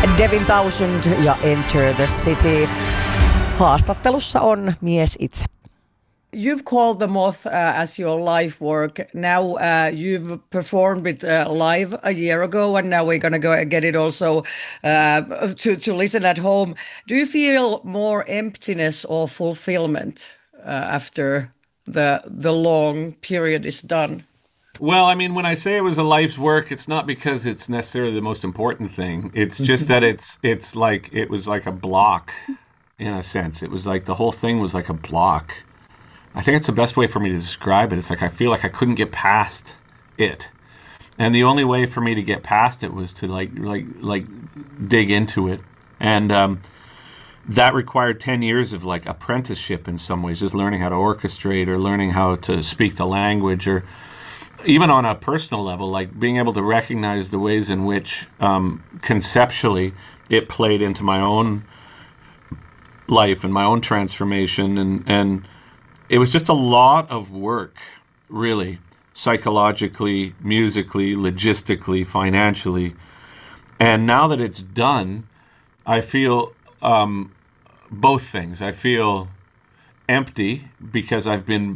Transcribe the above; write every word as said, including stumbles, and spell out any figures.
Devin Townsend ja Enter the City. Haastattelussa on mies itse. You've called The Moth uh, as your life work. Now uh, you've performed it uh, live a year ago, and now we're going to go and get it also uh, to, to listen at home. Do you feel more emptiness or fulfillment uh, after the the long period is done? Well, I mean, when I say it was a life's work, it's not because it's necessarily the most important thing. It's just that it's it's like it was like a block, in a sense. It was like the whole thing was like a block. I think it's the best way for me to describe it. It's like I feel like I couldn't get past it, and the only way for me to get past it was to like like like dig into it, and um, that required ten years of like apprenticeship in some ways, just learning how to orchestrate or learning how to speak the language, or even on a personal level, like being able to recognize the ways in which um, conceptually it played into my own life and my own transformation, and and it was just a lot of work, really, psychologically, musically, logistically, financially. And now that it's done, I feel um, both things. I feel empty because I've been